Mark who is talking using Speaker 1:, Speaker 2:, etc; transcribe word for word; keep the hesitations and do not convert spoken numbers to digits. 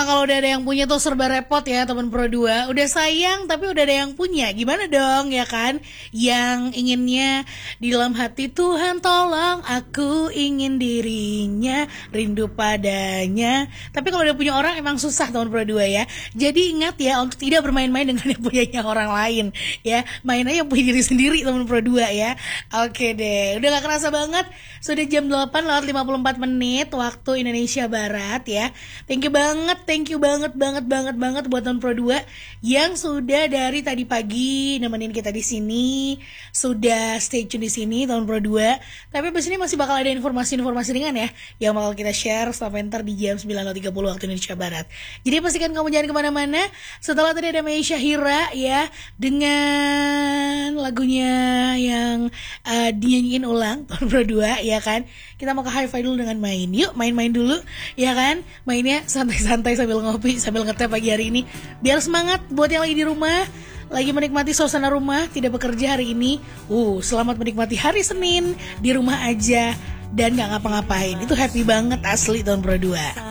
Speaker 1: Emang kalau udah ada yang punya tuh serba repot ya teman Pro dua. Udah sayang tapi udah ada yang punya, gimana dong ya kan? Yang inginnya di dalam hati, Tuhan tolong aku ingin dirinya, rindu padanya. Tapi kalau udah punya orang emang susah teman Pro dua ya. Jadi ingat ya untuk tidak bermain-main dengan yang punyanya orang lain ya. Main aja yang punya diri sendiri teman Pro dua ya. Oke deh, udah gak kerasa banget. Sudah jam delapan lewat lima puluh empat menit waktu Indonesia Barat ya. Thank you banget, thank you banget, banget, banget, banget buat teman Pro dua yang sudah dari tadi pagi nemenin kita di sini, sudah stay tune di sini teman Pro dua. Tapi abis ini masih bakal ada informasi-informasi ringan ya yang bakal kita share sampai ntar di jam sembilan lewat tiga puluh waktu Indonesia Barat. Jadi pastikan kamu jangan kemana-mana. Setelah tadi ada Meisya Hira ya dengan lagunya yang uh, dinyanyiin ulang tahun Pro dua ya kan. Kita mau ke hi-fi dulu dengan main. Yuk main-main dulu ya kan. Mainnya santai-santai sambil ngopi, sambil ngeteh pagi hari ini. Biar semangat buat yang lagi di rumah, lagi menikmati suasana rumah, tidak bekerja hari ini. Uh, selamat menikmati hari Senin di rumah aja dan gak ngapa-ngapain. Itu happy banget asli tahun Pro dua.